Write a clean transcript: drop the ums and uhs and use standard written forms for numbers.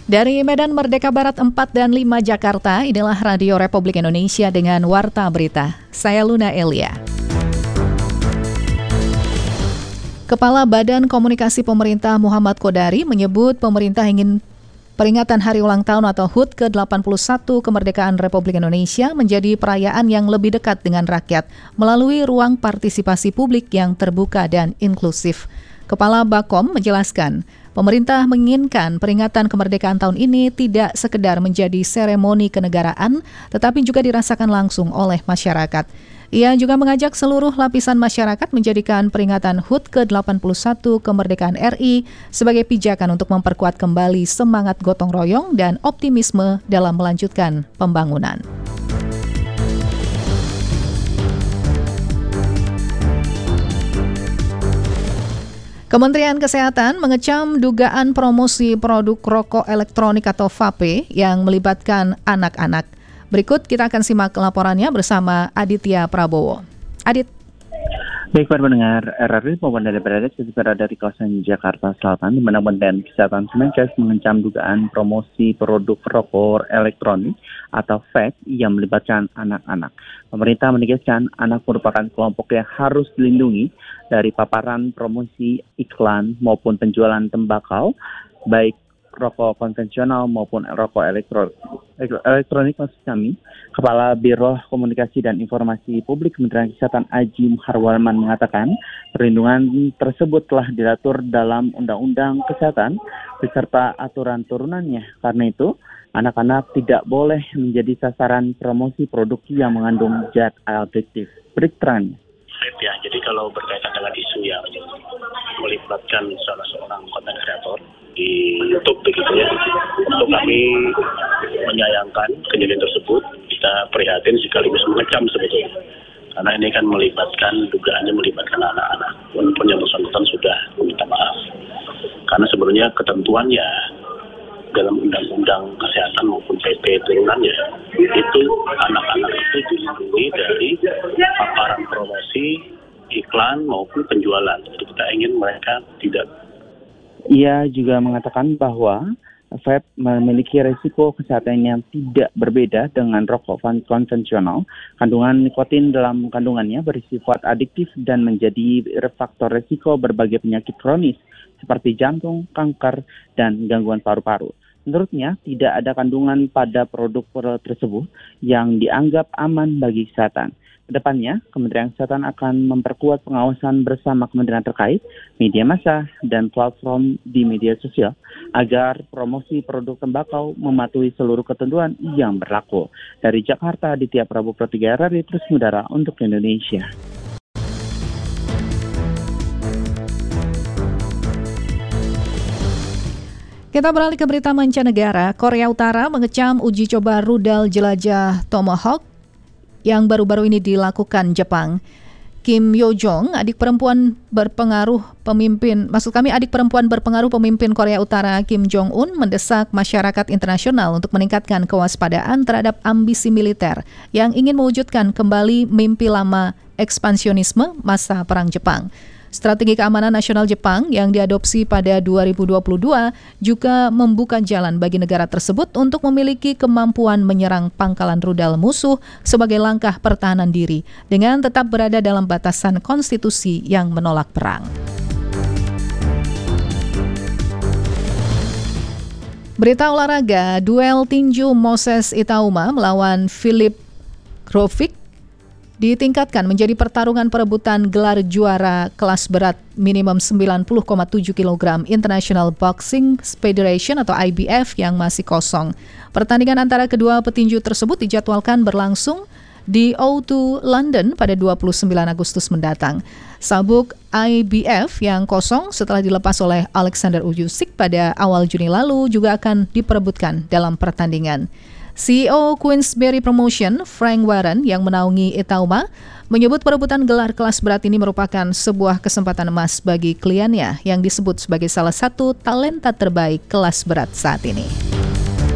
Dari Medan Merdeka Barat 4 dan 5 Jakarta, inilah Radio Republik Indonesia dengan Warta Berita. Saya Luna Elia. Kepala Badan Komunikasi Pemerintah Muhammad Kodari menyebut pemerintah ingin peringatan Hari Ulang Tahun atau HUT ke-81 Kemerdekaan Republik Indonesia menjadi perayaan yang lebih dekat dengan rakyat melalui ruang partisipasi publik yang terbuka dan inklusif. Kepala Bakom menjelaskan, pemerintah menginginkan peringatan kemerdekaan tahun ini tidak sekedar menjadi seremoni kenegaraan, tetapi juga dirasakan langsung oleh masyarakat. Ia juga mengajak seluruh lapisan masyarakat menjadikan peringatan HUT ke-81 Kemerdekaan RI sebagai pijakan untuk memperkuat kembali semangat gotong royong dan optimisme dalam melanjutkan pembangunan. Kementerian Kesehatan mengecam dugaan promosi produk rokok elektronik atau vape yang melibatkan anak-anak. Berikut kita akan simak laporannya bersama Aditya Prabowo. Adit. Baik para pendengar, RRI maupun dari berada dari kawasan Jakarta Selatan, di mana Kementerian Kesehatan Kemenkes mengecam dugaan promosi produk rokok elektronik atau vape yang melibatkan anak-anak. Pemerintah menegaskan anak merupakan kelompok yang harus dilindungi dari paparan promosi iklan maupun penjualan tembakau, baik rokok konvensional maupun rokok elektronik maksud kami. Kepala Biro Komunikasi dan Informasi Publik Kementerian Kesehatan Aji Muharwarman mengatakan perlindungan tersebut telah diatur dalam Undang-Undang Kesehatan beserta aturan turunannya. Karena itu, anak-anak tidak boleh menjadi sasaran promosi produk yang mengandung zat adiktif. Berikutnya. Ya, jadi kalau berkaitan dengan isu yang melibatkan salah seorang konten kreator di YouTube begitu ya, untuk kami menyayangkan kejadian tersebut, kita prihatin sekaligus mengecam sebetulnya, karena ini kan dugaannya melibatkan anak-anak, walaupun yang bersangkutan sudah meminta maaf, karena sebenarnya ketentuannya dalam Undang-Undang Kesehatan maupun PP turunannya itu anak-anak itu dilindungi dari paparan promosi, iklan maupun penjualan. Jadi kita ingin mereka tidak. Ia juga mengatakan bahwa vape memiliki risiko kesehatan yang tidak berbeda dengan rokok konvensional. Kandungan nikotin dalam kandungannya bersifat adiktif dan menjadi faktor risiko berbagai penyakit kronis seperti jantung, kanker, dan gangguan paru-paru. Menurutnya, tidak ada kandungan pada produk tersebut yang dianggap aman bagi kesehatan. Kedepannya, Kementerian Kesehatan akan memperkuat pengawasan bersama kementerian terkait, media massa, dan platform di media sosial agar promosi produk tembakau mematuhi seluruh ketentuan yang berlaku. Dari Jakarta, Aditya Prabowo Pro 3 RRI Terus Mudara untuk Indonesia. Kita beralih ke berita mancanegara. Korea Utara mengecam uji coba rudal jelajah Tomahawk yang baru-baru ini dilakukan Jepang. Kim Yo Jong, adik perempuan berpengaruh pemimpin Korea Utara Kim Jong Un mendesak masyarakat internasional untuk meningkatkan kewaspadaan terhadap ambisi militer yang ingin mewujudkan kembali mimpi lama ekspansionisme masa Perang Jepang. Strategi keamanan nasional Jepang yang diadopsi pada 2022 juga membuka jalan bagi negara tersebut untuk memiliki kemampuan menyerang pangkalan rudal musuh sebagai langkah pertahanan diri dengan tetap berada dalam batasan konstitusi yang menolak perang. Berita olahraga, duel tinju Moses Itauma melawan Filip Krojcik ditingkatkan menjadi pertarungan perebutan gelar juara kelas berat minimum 90,7 kg International Boxing Federation atau IBF yang masih kosong. Pertandingan antara kedua petinju tersebut dijadwalkan berlangsung di O2 London pada 29 Agustus mendatang. Sabuk IBF yang kosong setelah dilepas oleh Alexander Usyk pada awal Juni lalu juga akan diperebutkan dalam pertandingan. CEO Queensberry Promotion, Frank Warren, yang menaungi Itauma, menyebut perebutan gelar kelas berat ini merupakan sebuah kesempatan emas bagi kliennya yang disebut sebagai salah satu talenta terbaik kelas berat saat ini.